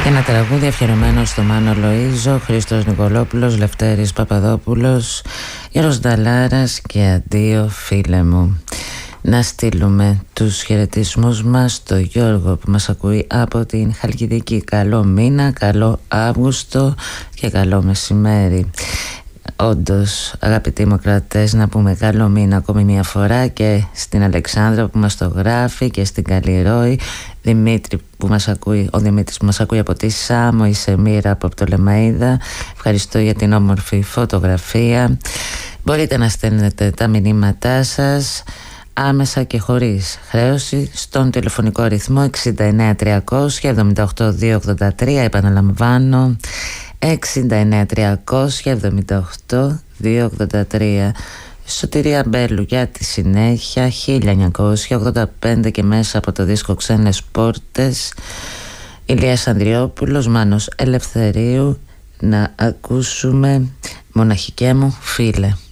Ένα τραγούδι αφιερωμένο στο Μάνο Λοΐζο, Χρήστος Νικολόπουλος, Λευτέρης Παπαδόπουλος, Γιώργος Νταλάρας και αντίο φίλε μου. Να στείλουμε τους χαιρετισμούς μας στο Γιώργο που μας ακούει από την Χαλκιδική. Καλό μήνα, καλό Αύγουστο και καλό μεσημέρι. Όντως, αγαπητοί μου κρατές, να πούμε καλό μήνα ακόμη μια φορά και στην Αλεξάνδρα που μας το γράφει και στην Καλλιρόη, Δημήτρη που μας ακούει, ο Δημήτρης που μας ακούει από τη Σάμο, η Σεμίρα από το Λεμαΐδα. Ευχαριστώ για την όμορφη φωτογραφία. Μπορείτε να στέλνετε τα μηνύματά σας άμεσα και χωρίς χρέωση στον τηλεφωνικό αριθμό 69300 78283. Επαναλαμβάνω, 69300 Σωτηρία Μπέλου για τη συνέχεια, 1985 και μέσα από το δίσκο Ξένες Πόρτες. Ηλίας Ανδριόπουλος, Μάνος Ελευθερίου. Να ακούσουμε Μοναχικέ μου φίλε.